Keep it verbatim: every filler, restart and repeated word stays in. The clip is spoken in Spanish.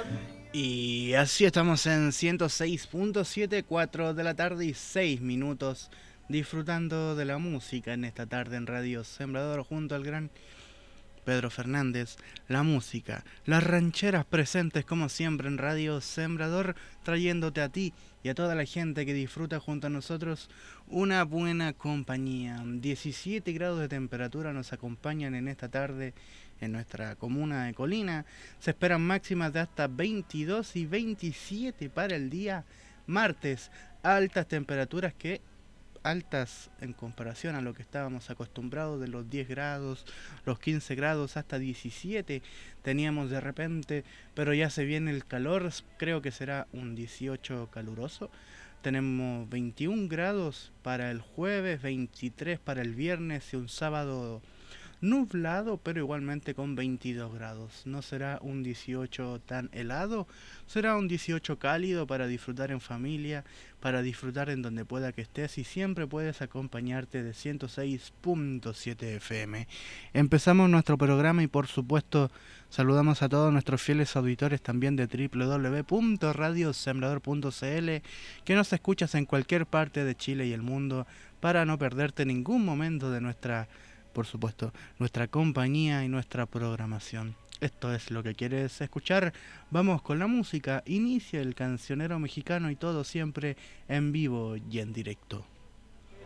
Y así estamos en ciento seis punto siete, cuatro de la tarde y seis minutos, disfrutando de la música en esta tarde en Radio Sembrador junto al gran Pedro Fernández. La música, las rancheras presentes como siempre en Radio Sembrador, trayéndote a ti y a toda la gente que disfruta junto a nosotros una buena compañía. diecisiete grados de temperatura nos acompañan en esta tarde en nuestra comuna de Colina. Se esperan máximas de hasta veintidós y veintisiete para el día martes. Altas temperaturas que altas en comparación a lo que estábamos acostumbrados de los diez grados, los quince grados hasta diecisiete teníamos de repente, pero ya se viene el calor, creo que será un dieciocho caluroso. Tenemos veintiún grados para el jueves, veintitrés para el viernes y un sábado nublado, pero igualmente con veintidós grados. No será un dieciocho tan helado, será un dieciocho cálido para disfrutar en familia, para disfrutar en donde pueda que estés y siempre puedes acompañarte de ciento seis punto siete F M. Empezamos nuestro programa y por supuesto saludamos a todos nuestros fieles auditores también de doble u doble u doble u punto radio sembrador punto c l que nos escuchas en cualquier parte de Chile y el mundo para no perderte ningún momento de nuestra, por supuesto, nuestra compañía y nuestra programación. Esto es lo que quieres escuchar. Vamos con la música. Inicia el cancionero mexicano y todo siempre en vivo y en directo.